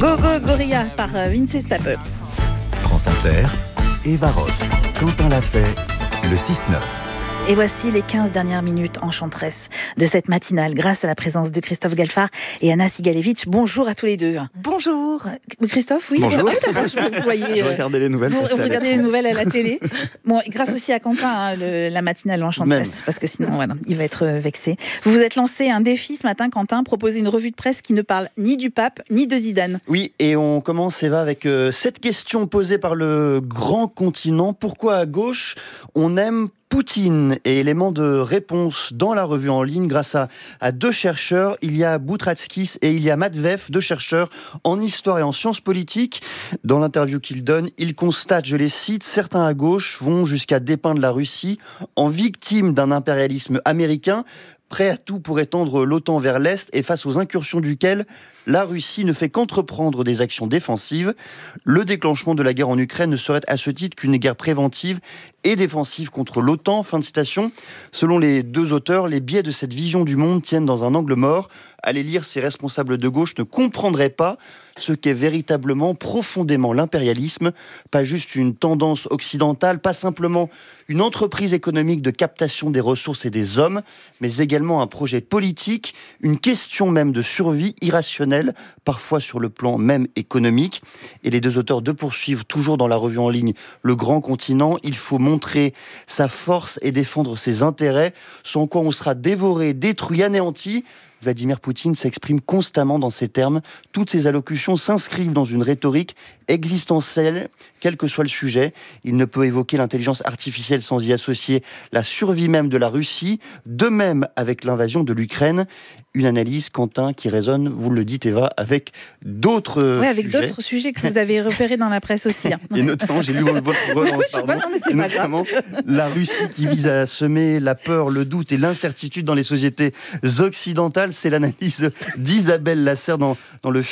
Go Go Gorilla par Vince Staples. France Inter, Eva Roth, Quentin Lafay, le 6-9. Et voici les 15 dernières minutes enchanteresses de cette matinale grâce à la présence de Christophe Galfard et Anna Sigalevitch. Bonjour à tous les deux. Bonjour. Christophe, oui. Bonjour. Vous voyez, Je regardais les nouvelles. vous regardez les nouvelles à la télé. Bon, grâce aussi à Quentin, la matinale enchanteresse, Même. parce que sinon, voilà, il va être vexé. Vous vous êtes lancé un défi ce matin, Quentin, proposer une revue de presse qui ne parle ni du pape, ni de Zidane. Oui, et on commence, Eva, avec cette question posée par le grand continent. Pourquoi à gauche, on aime Poutine? Et élément de réponse dans la revue en ligne grâce à deux chercheurs. Il y a Boutratskis et il y a Matveev, deux chercheurs en histoire et en sciences politiques. Dans l'interview qu'ils donnent, ils constatent, je les cite, certains à gauche vont jusqu'à dépeindre la Russie en victime d'un impérialisme américain, prêt à tout pour étendre l'OTAN vers l'Est et face aux incursions duquel la Russie ne fait qu'entreprendre des actions défensives. Le déclenchement de la guerre en Ukraine ne serait à ce titre qu'une guerre préventive et défensive contre l'OTAN. Fin de citation. Selon les deux auteurs, les biais de cette vision du monde tiennent dans un angle mort. Allez lire, ces responsables de gauche ne comprendraient pas ce qu'est véritablement, profondément l'impérialisme. Pas juste une tendance occidentale, pas simplement une entreprise économique de captation des ressources et des hommes, mais également un projet politique, une question même de survie irrationnelle, parfois sur le plan même économique. Et les deux auteurs de poursuivre, toujours dans la revue en ligne, Le Grand Continent, il faut montrer sa force et défendre ses intérêts, sans quoi on sera dévoré, détruit, anéanti. Vladimir Poutine s'exprime constamment dans ces termes. Toutes ses allocutions s'inscrivent dans une rhétorique existentielle, quel que soit le sujet. Il ne peut évoquer l'intelligence artificielle sans y associer la survie même de la Russie, de même avec l'invasion de l'Ukraine. Une analyse, Quentin, qui résonne, vous le dites Eva, avec d'autres Oui, avec sujets. d'autres sujets que vous avez repérés dans la presse aussi. Et notamment, j'ai lu votre relance, Oui, je sais pas, non, mais c'est et pas grave. notamment la Russie qui vise à semer la peur, le doute et l'incertitude dans les sociétés occidentales. C'est l'analyse d'Isabelle Lasserre dans le